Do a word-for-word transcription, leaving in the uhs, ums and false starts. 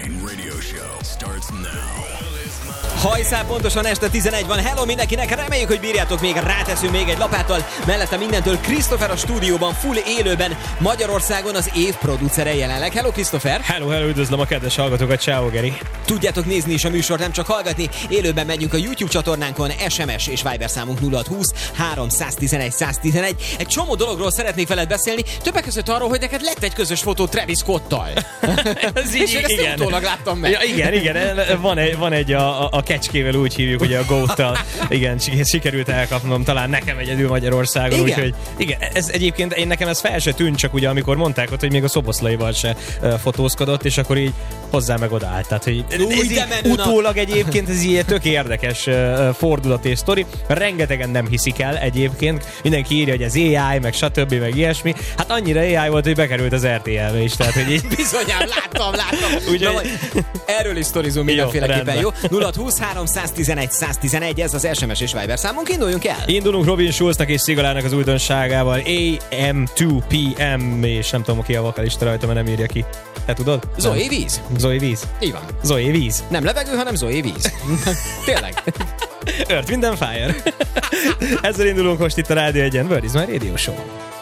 radio show starts now. Hajszál, pontosan este tizenegy van. Hello mindenkinek, reméljük, hogy bírjátok még, ráteszünk még egy lapáttal. Mellette mindentől Christopher a stúdióban, full élőben, Magyarországon az év producere jelenleg. Hello Christopher! Hello, hello, üdvözlöm a kedves hallgatókat, ciao Geri! Tudjátok nézni is a műsort, nem csak hallgatni. Élőben megyünk a YouTube csatornánkon, es em es és Viber számunk nulla hat húsz háromszáztizenegy száztizenegy. Egy csomó dologról szeretnék veled beszélni, többek között arról, hogy neked lett egy közös fotó Travis Scottal. Ez így, és én ezt igen. utólag láttam meg. Ja, igen, igen, van egy, van egy a, a, a kecskével úgy hívjuk, ugye a Goat-tal. Igen, sikerült elkapnom, talán nekem egyedül Magyarországon, úgyhogy igen, ez egyébként én nekem ez fel se tűnt, csak ugye amikor mondták ott, hogy még a Szoboszlaival se uh, fotózkodott, és akkor így hozzá meg odaállt. Tehát, hogy Új, ez így, utólag egyébként ez így tök érdekes uh, fordulat és sztori. Rengetegen nem hiszik el egyébként. Mindenki írja, hogy az á i, meg stb. Meg ilyesmi. Hát annyira á i volt, hogy bekerült az er té el-be is. Tehát, hogy így... Bizonyám, láttam, láttam. Úgy, Na, hogy... Erről is sztorizunk mindenféleképpen, jó? nulla hat húsz háromszáztizenegy száztizenegy, ez az es em es és Viber számunk. Induljunk el! Indulunk Robin Schulznak és Szigalának az újdonságával. á em kettő pé em, és nem tudom, ki a vokalista rajta, mert nem írja ki. Te tudod? Zoe Víz. Zoe Víz. Így van. Zoe Víz. Nem levegő, hanem Zoe Víz. Tényleg. Earth, Wind and Fire. Ezzel indulunk most itt a Rádió egyen. Where is my radio show?